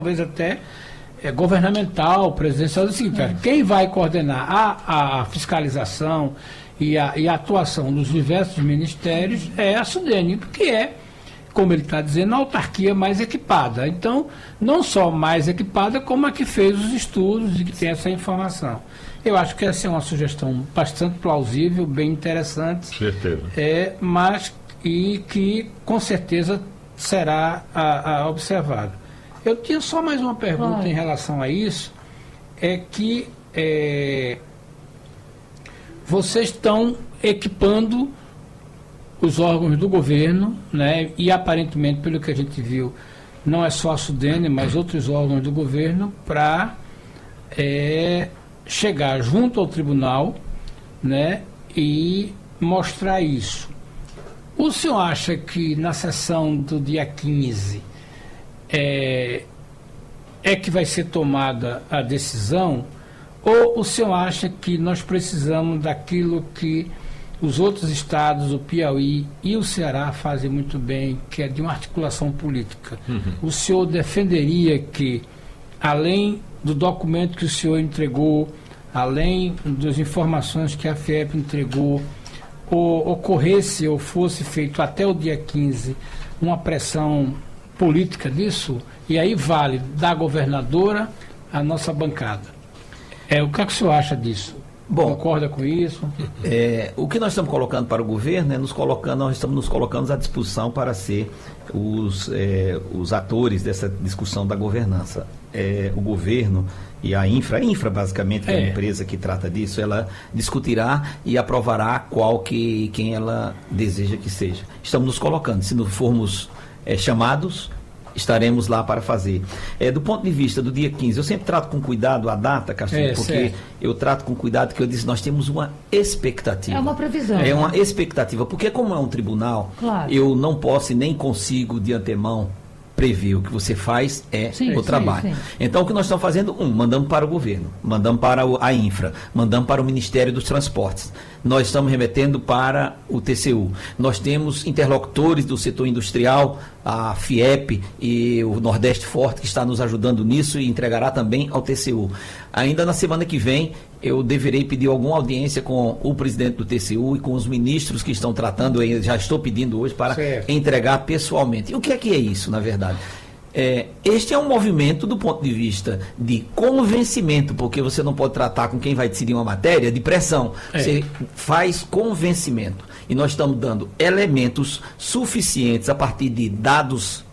talvez até governamental, presidencial, do seguinte, quem vai coordenar a fiscalização e a atuação dos diversos ministérios é a SUDENE, porque é, como ele está dizendo, a autarquia mais equipada. Então, não só mais equipada, como a que fez os estudos e que tem essa informação. Eu acho que essa é uma sugestão bastante plausível, bem interessante. Certeza. Mas que com certeza será observado. Eu tinha só mais uma pergunta em relação a isso, vocês estão equipando os órgãos do governo, né, e aparentemente, pelo que a gente viu, não é só a SUDENE, mas outros órgãos do governo, para chegar junto ao tribunal, né, e mostrar isso. O senhor acha que na sessão do dia 15 que vai ser tomada a decisão, ou o senhor acha que nós precisamos daquilo que os outros estados, o Piauí e o Ceará fazem muito bem, que é de uma articulação política? O senhor defenderia que, além do documento que o senhor entregou, além das informações que a FIEP entregou, ocorresse ou fosse feito até o dia 15 uma pressão política disso? E aí vale da governadora a nossa bancada. O que é que o senhor acha disso? Bom, concorda com isso? O que nós estamos colocando para o governo nós estamos nos colocando à disposição para ser os atores dessa discussão da governança. O governo e a infra basicamente, que é a empresa que trata disso, ela discutirá e aprovará quem ela deseja que seja. Estamos nos colocando, se não formos chamados, estaremos lá para fazer. Do ponto de vista do dia 15, eu sempre trato com cuidado a data, Castilho, porque certo. Eu trato com cuidado que eu disse, nós temos uma expectativa. É uma previsão. É uma expectativa, porque como é um tribunal, claro, eu não posso e nem consigo de antemão prever. O que você faz o trabalho. Sim. Então, o que nós estamos fazendo? Mandamos para o governo, mandamos para a infra, mandamos para o Ministério dos Transportes. Nós estamos remetendo para o TCU. Nós temos interlocutores do setor industrial, a FIEP e o Nordeste Forte, que está nos ajudando nisso e entregará também ao TCU. Ainda na semana que vem, eu deverei pedir alguma audiência com o presidente do TCU e com os ministros que estão tratando, eu já estou pedindo hoje para entregar pessoalmente. E o que é isso, na verdade? Este é um movimento do ponto de vista de convencimento, porque você não pode tratar com quem vai decidir uma matéria de pressão. Você faz convencimento. E nós estamos dando elementos suficientes a partir de dados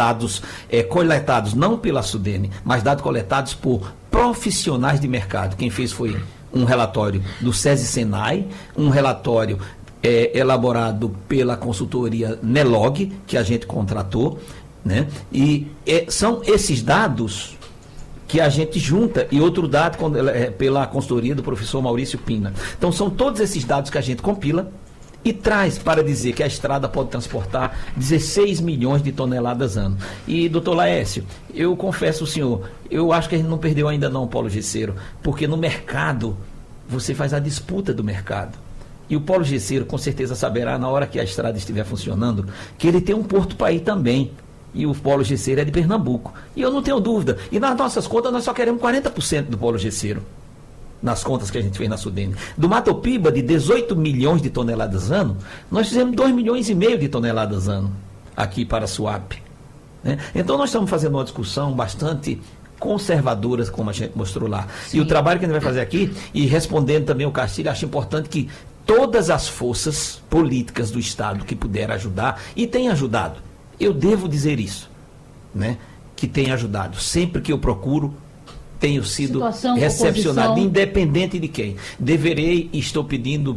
coletados, não pela SUDENE, mas dados coletados por profissionais de mercado. Quem fez foi um relatório do SESI-Senai, um relatório elaborado pela consultoria Nelog, que a gente contratou, né? E são esses dados que a gente junta, e outro dado pela consultoria do professor Maurício Pina. Então são todos esses dados que a gente compila e traz para dizer que a estrada pode transportar 16 milhões de toneladas ano. E, doutor Laércio, eu confesso ao senhor, eu acho que a gente não perdeu ainda não, Paulo Gesseiro, porque no mercado você faz a disputa do mercado. E o Paulo Gesseiro com certeza saberá, na hora que a estrada estiver funcionando, que ele tem um porto para ir também. E o Polo Gesseiro é de Pernambuco. E eu não tenho dúvida. E nas nossas contas nós só queremos 40% do Polo Gesseiro. Nas contas que a gente fez na SUDENE. Do Matopiba, de 18 milhões de toneladas ano, nós fizemos 2,5 milhões de toneladas ano aqui para a Suape. Né? Então nós estamos fazendo uma discussão bastante conservadora, como a gente mostrou lá. Sim. E o trabalho que a gente vai fazer aqui, e respondendo também o Castilho, acho importante que todas as forças políticas do Estado que puderem ajudar, e têm ajudado, eu devo dizer isso, né? Que tem ajudado. Sempre que eu procuro, tenho sido recepcionado, oposição, independente de quem. Deverei e estou pedindo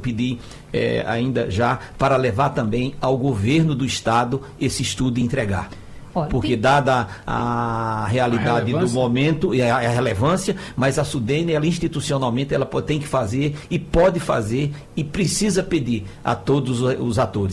ainda já para levar também ao governo do Estado esse estudo e entregar. Porque dada a realidade do momento e a relevância, mas a SUDENE, ela institucionalmente, ela tem que fazer e pode fazer e precisa pedir a todos os atores.